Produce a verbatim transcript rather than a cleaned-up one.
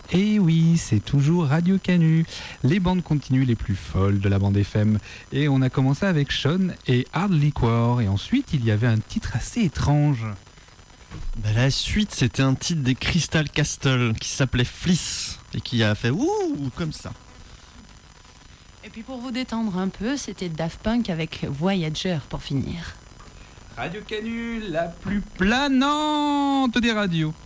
Et oui, c'est toujours Radio Canu, les bandes continues les plus folles de la bande F M. Et on a commencé avec Sean et Hard Liquor, et ensuite il y avait un titre assez étrange. Bah, la suite, c'était un titre des Crystal Castle qui s'appelait Fliss et qui a fait ouh comme ça. Et puis pour vous détendre un peu, c'était Daft Punk avec Voyager pour finir. Radio Canu, la plus planante des radios.